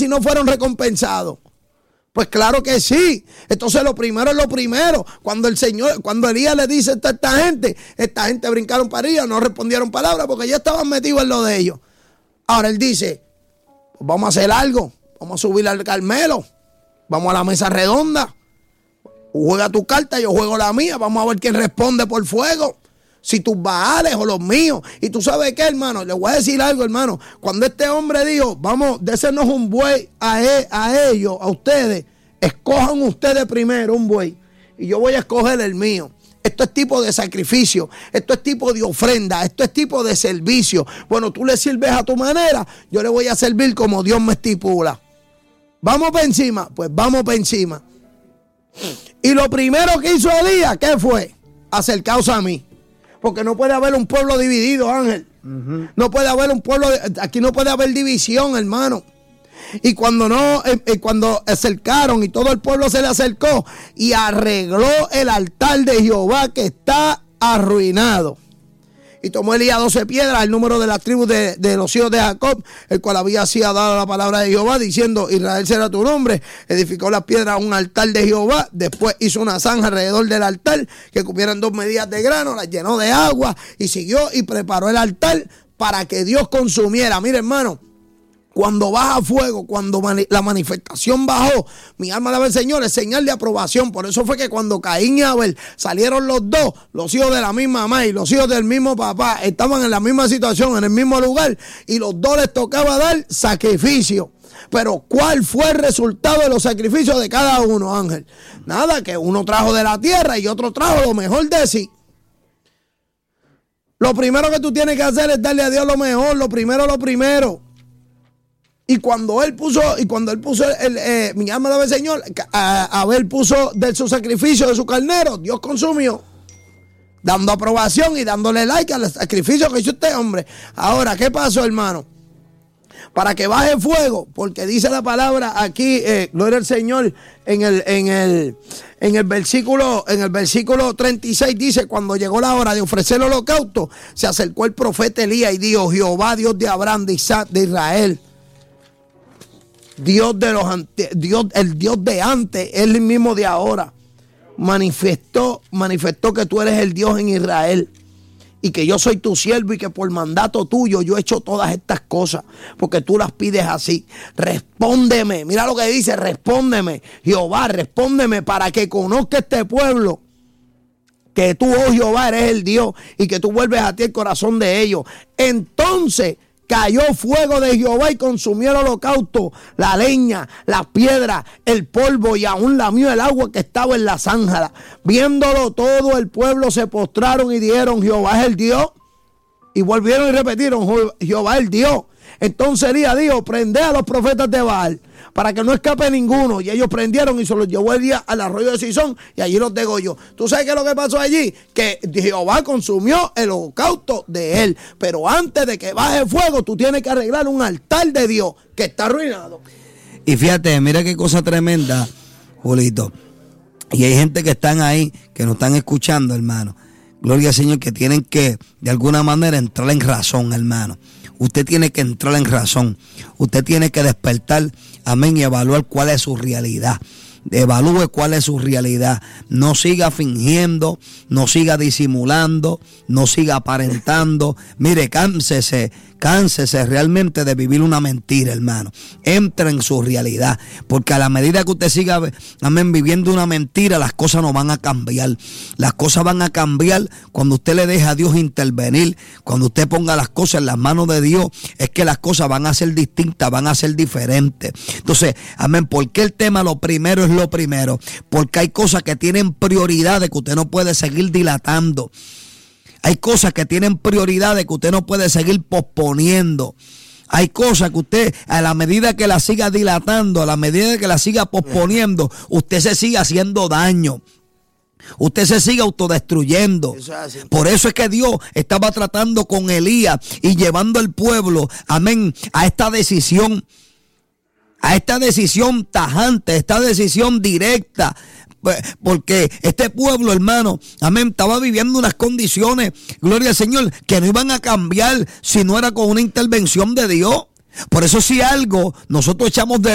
si no fueron recompensados? Pues claro que sí. Entonces lo primero es lo primero. Cuando Elías le dice a esta gente brincaron para arriba, no respondieron palabras porque ya estaban metidos en lo de ellos. Ahora él dice, pues vamos a hacer algo, vamos a subir al Carmelo, vamos a la mesa redonda, juega tu carta, yo juego la mía, vamos a ver quién responde por fuego. Si tus baales o los míos. Y tú sabes qué, hermano, le voy a decir algo, hermano. Cuando este hombre dijo, vamos, désenos un buey a ellos, a ustedes, escojan ustedes primero un buey y yo voy a escoger el mío. Esto es tipo de sacrificio, esto es tipo de ofrenda, esto es tipo de servicio. Bueno, tú le sirves a tu manera, yo le voy a servir como Dios me estipula. ¿Vamos para encima? Pues vamos para encima. Y lo primero que hizo Elías, ¿qué fue? Acercaos a mí. Porque no puede haber un pueblo dividido, Ángel. No puede haber un pueblo, aquí no puede haber división, hermano. Y cuando acercaron y todo el pueblo se le acercó y arregló el altar de Jehová que está arruinado. Y tomó Elías 12 piedras, el número de las tribus de los hijos de Jacob, el cual había sido dado la palabra de Jehová, diciendo, Israel será tu nombre. Edificó las piedras a un altar de Jehová. Después hizo una zanja alrededor del altar, que cupieran 2 medidas de grano, las llenó de agua, y siguió y preparó el altar para que Dios consumiera. Mire, hermano, cuando baja fuego, cuando la manifestación bajó, mi alma alaba al Señor, es señal de aprobación. Por eso fue que cuando Caín y Abel salieron los dos, los hijos de la misma mamá y los hijos del mismo papá, estaban en la misma situación, en el mismo lugar, y los dos les tocaba dar sacrificio. Pero ¿cuál fue el resultado de los sacrificios de cada uno, Ángel? Nada, que uno trajo de la tierra y otro trajo lo mejor de sí. Lo primero que tú tienes que hacer es darle a Dios lo mejor, lo primero. Y cuando él puso, mi alma alaba al Señor, Abel puso de su sacrificio, de su carnero, Dios consumió, dando aprobación y dándole like al sacrificio que hizo este hombre. Ahora, ¿qué pasó, hermano? Para que baje fuego, porque dice la palabra aquí, gloria al Señor, en el versículo 36 dice, cuando llegó la hora de ofrecer el holocausto, se acercó el profeta Elías y dijo, Jehová, Dios de Abraham, de Isaac, de Israel, el Dios de antes, el mismo de ahora, manifestó que tú eres el Dios en Israel y que yo soy tu siervo y que por mandato tuyo yo he hecho todas estas cosas porque tú las pides así. Respóndeme, mira lo que dice, respóndeme, Jehová, respóndeme para que conozca este pueblo que tú, oh Jehová, eres el Dios y que tú vuelves a ti el corazón de ellos. Entonces cayó fuego de Jehová y consumió el holocausto, la leña, las piedras, el polvo y aún lamió el agua que estaba en la zanja. Viéndolo todo el pueblo se postraron y dijeron, Jehová es el Dios. Y volvieron y repetieron, Jehová es el Dios. Entonces Elías dijo, prende a los profetas de Baal para que no escape ninguno. Y ellos prendieron y se los llevó Elías al arroyo de Sison y allí los degolló. ¿Tú sabes qué es lo que pasó allí? Que Jehová consumió el holocausto de él. Pero antes de que baje fuego, tú tienes que arreglar un altar de Dios que está arruinado. Y fíjate, mira qué cosa tremenda, Julito. Y hay gente que están ahí, que nos están escuchando, hermano. Gloria al Señor, que tienen que, de alguna manera, entrar en razón, hermano. Usted tiene que entrar en razón. Usted tiene que despertar, amén, y evaluar cuál es su realidad. Evalúe cuál es su realidad. No siga fingiendo, no siga disimulando, no siga aparentando. Mire, cánsese realmente de vivir una mentira, hermano. Entre en su realidad, porque a la medida que usted siga, amén, viviendo una mentira, las cosas no van a cambiar. Las cosas van a cambiar cuando usted le deje a Dios intervenir, cuando usted ponga las cosas en las manos de Dios, es que las cosas van a ser distintas, van a ser diferentes. Entonces, amén, ¿por qué el tema lo primero es lo primero? Porque hay cosas que tienen prioridades que usted no puede seguir dilatando. Hay cosas que tienen prioridades que usted no puede seguir posponiendo. Hay cosas que usted, a la medida que la siga dilatando, a la medida que la siga posponiendo, usted se sigue haciendo daño. Usted se sigue autodestruyendo. Por eso es que Dios estaba tratando con Elías y llevando al pueblo, amén, a esta decisión tajante, esta decisión directa. Porque este pueblo, hermano, amén, estaba viviendo unas condiciones, gloria al Señor, que no iban a cambiar si no era con una intervención de Dios. Por eso, si algo nosotros echamos de